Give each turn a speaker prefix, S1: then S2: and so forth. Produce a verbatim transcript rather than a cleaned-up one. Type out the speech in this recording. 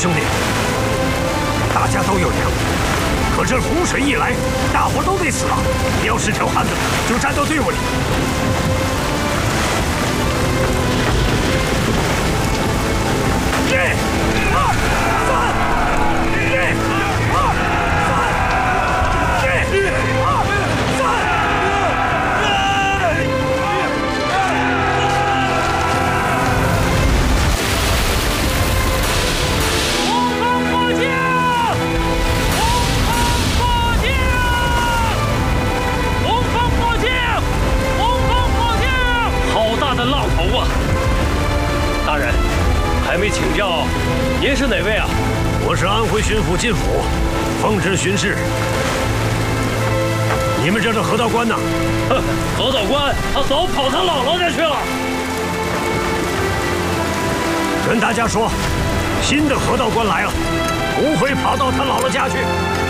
S1: 兄弟，大家都有粮，可这洪水一来，大伙都得死了。你要是条汉子，就站到队伍里。一、二、三，一、二、三，一、二、三。
S2: 浪头啊！大人，还没请教，您是哪位啊？
S1: 我是安徽巡抚靳辅，奉旨巡视。你们这是河道官呢？
S2: 哼，河道官他早跑他姥姥家去了。
S1: 跟大家说，新的河道官来了，不会跑到他姥姥家去。